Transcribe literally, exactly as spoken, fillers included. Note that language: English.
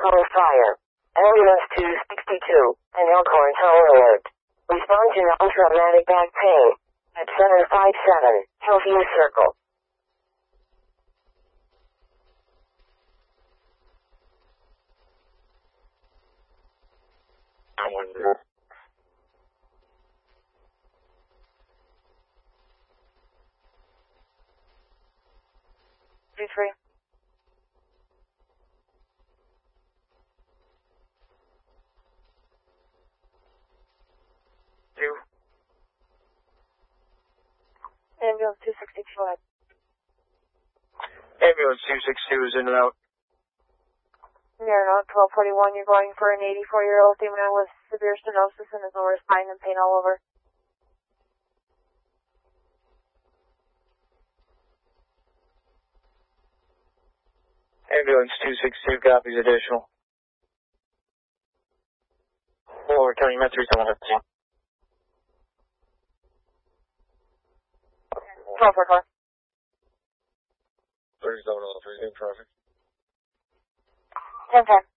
color fire. Ambulance two sixty-two, an Elkhorn tower alert. Respond to non-traumatic back pain at seven five seven, Hillview Circle. I wonder. Three three. Two. Ambulance two sixty-two. Ambulance two sixty-two is in and out. Near note twelve forty-one, you're going for an eighty-four-year-old female with severe stenosis in his lower spine and pain all over. Ambulance two sixty-two copies additional. Lower County Met three seven fifteen. twelve forty-four. thirty-seven oh three in traffic. ten ten.